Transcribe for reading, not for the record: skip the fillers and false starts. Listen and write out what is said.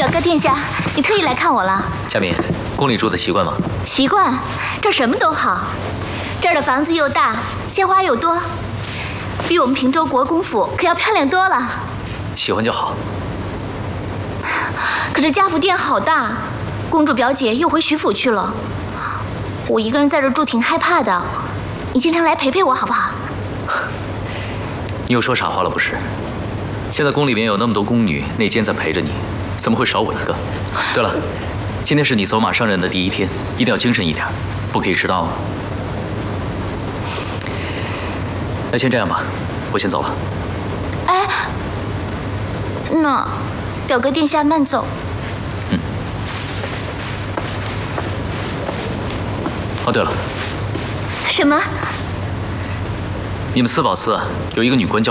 表哥殿下，你特意来看我了。 佳敏，宫里住的习惯吗？ 习惯，这儿什么都好。这儿的房子又大，鲜花又多，比我们平州国公府可要漂亮多了。 喜欢就好。 可这嘉福殿好大，公主表姐又回徐府去了，我一个人在这儿住挺害怕的。你经常来陪陪我好不好？ 你又说傻话了不是？现在宫里面有那么多宫女内监在陪着你，怎么会少我一个？对了，今天是你走马上任的第一天，一定要精神一点，不可以迟到哦。那先这样吧，我先走了。 哎，那表哥殿下慢走。 哦，对了， 什么？ 你们四宝司有一个女官叫